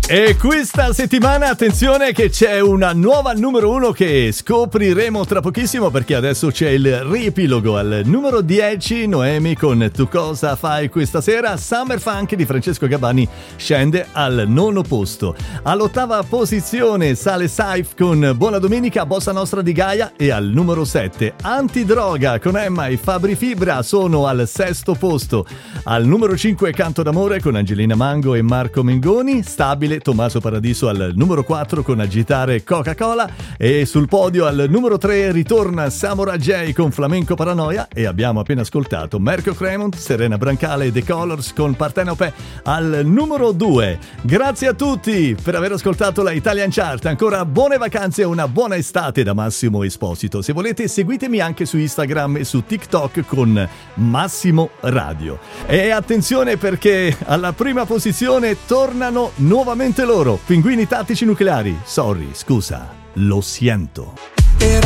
E questa settimana attenzione che c'è una nuova numero 1 che scopriremo tra pochissimo, perché adesso c'è il riepilogo. Al numero 10 Noemi con Tu cosa fai questa sera. Summer Funk di Francesco Gabbani scende al 9° posto. All'8ª posizione sale Saif con Buona Domenica, Bossa Nostra di Gaia. E al numero 7 Antidroga con Emma e Fabri Fibra sono al 6° posto. Al numero 5 Canto d'amore con Angelina Mango e Marco Mengoni. Stabile Tommaso Paradiso al numero 4 con Agitare Coca-Cola. E sul podio al numero 3 ritorna Samurai J con Flamenco Paranoia. E abbiamo appena ascoltato Merco Cremont, Serena Brancale e The Colors con Partenope al numero 2. Grazie a tutti per aver ascoltato la Italian Chart. Ancora buone vacanze e una buona estate da Massimo Esposito. Se volete seguitemi anche su Instagram e su TikTok con Massimo Radio. E attenzione perché alla prima posizione tornano nuovamente loro, Pinguini Tattici Nucleari. Sorry, scusa, lo siento.